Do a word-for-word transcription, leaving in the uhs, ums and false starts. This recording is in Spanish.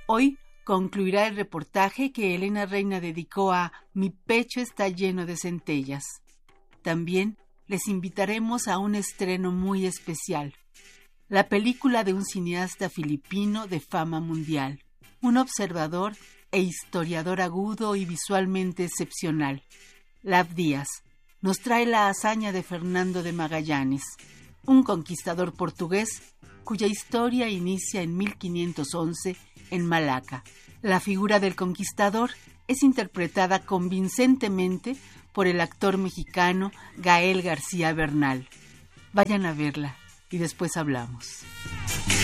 Hoy concluirá el reportaje que Elena Reina dedicó a Mi pecho está lleno de centellas. También les invitaremos a un estreno muy especial, la película de un cineasta filipino de fama mundial, un observador e historiador agudo y visualmente excepcional. Lav Díaz nos trae la hazaña de Fernando de Magallanes, un conquistador portugués cuya historia inicia en mil quinientos once en Malaca. La figura del conquistador es interpretada convincentemente por el actor mexicano Gael García Bernal. Vayan a verla y después hablamos.